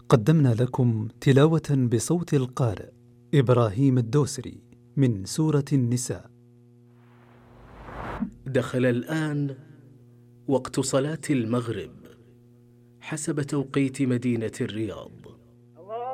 قدمنا لكم تلاوة بصوت القارئ إبراهيم الدوسري من سورة النساء. دخل الآن وقت صلاة المغرب حسب توقيت مدينة الرياض.